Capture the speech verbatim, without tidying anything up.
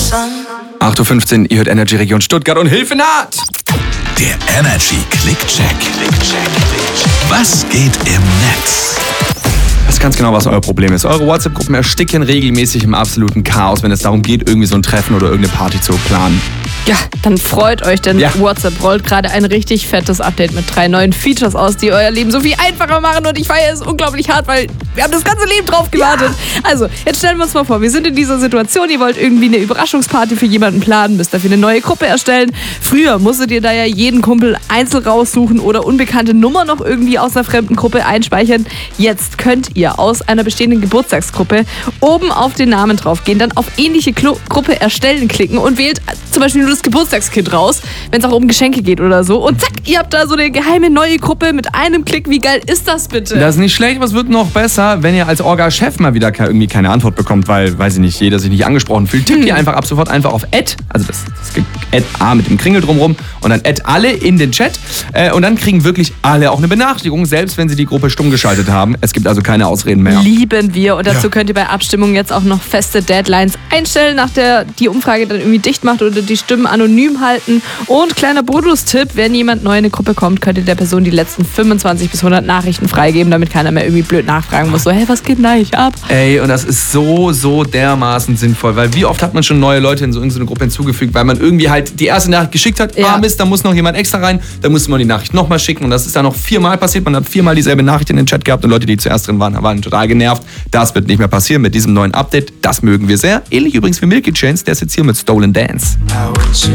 acht Uhr fünfzehn, ihr hört Energy Region Stuttgart und Hilfe naht! Der Energy Click-Check. Was geht im Netz? Ich weiß ganz genau, was euer Problem ist. Eure WhatsApp-Gruppen ersticken regelmäßig im absoluten Chaos, wenn es darum geht, irgendwie so ein Treffen oder irgendeine Party zu planen. Ja, dann freut euch, denn Ja. WhatsApp rollt gerade ein richtig fettes Update mit drei neuen Features aus, die euer Leben so viel einfacher machen. Und ich feiere es unglaublich hart, weil wir haben das ganze Leben drauf gewartet. Ja. Also, jetzt stellen wir uns mal vor, wir sind in dieser Situation, ihr wollt irgendwie eine Überraschungsparty für jemanden planen, müsst dafür eine neue Gruppe erstellen. Früher musstet ihr da ja jeden Kumpel einzeln raussuchen oder unbekannte Nummer noch irgendwie aus einer fremden Gruppe einspeichern. Jetzt könnt ihr aus einer bestehenden Geburtstagsgruppe oben auf den Namen draufgehen, dann auf ähnliche Klo- Gruppe erstellen klicken und wählt zum Beispiel nur das Geburtstagskind raus, wenn es auch um Geschenke geht oder so. Und zack, ihr habt da so eine geheime neue Gruppe mit einem Klick. Wie geil ist das bitte? Das ist nicht schlecht, aber es wird noch besser, wenn ihr als Orga-Chef mal wieder ke- irgendwie keine Antwort bekommt, weil, weiß ich nicht, jeder sich nicht angesprochen fühlt. Tippt ihr einfach ab sofort einfach auf Add, also das, das Add A mit dem Kringel drumrum und dann Add alle in den Chat äh, und dann kriegen wirklich alle auch eine Benachrichtigung, selbst wenn sie die Gruppe stumm geschaltet haben. Es gibt also keine Ausreden mehr. Lieben wir. Und dazu könnt ihr bei Abstimmungen jetzt auch noch feste Deadlines einstellen, nach der die Umfrage dann irgendwie dicht macht oder die Stimmen anonym halten. Und kleiner Bonus-Tipp, wenn jemand neu in eine Gruppe kommt, könnt ihr der Person die letzten fünfundzwanzig bis hundert Nachrichten freigeben, damit keiner mehr irgendwie blöd nachfragen muss. So, hey, was geht denn eigentlich ab? Ey, und das ist so, so dermaßen sinnvoll, weil wie oft hat man schon neue Leute in so, in so eine Gruppe hinzugefügt, weil man irgendwie halt die erste Nachricht geschickt hat, Ja. ah Mist, da muss noch jemand extra rein, da musste man die Nachricht nochmal schicken und das ist dann noch viermal passiert, man hat viermal dieselbe Nachricht in den Chat gehabt und Leute, die zuerst drin waren, waren total genervt. Das wird nicht mehr passieren mit diesem neuen Update, das mögen wir sehr. Ähnlich übrigens wie Milky Chance, der ist jetzt hier mit Stolen Dance. I want you